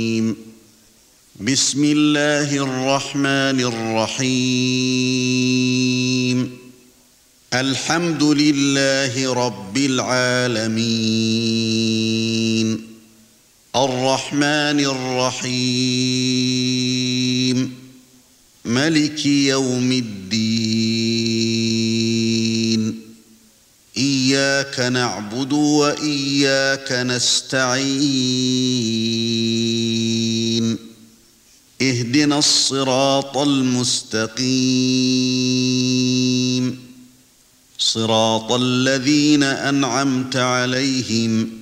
بسم الله الرحمن الرحيم الحمد لله رب العالمين الرحمن الرحيم ملك يوم الدين إياك نعبد وإياك نستعين اهدنا الصراط المستقيم صراط الذين أنعمت عليهم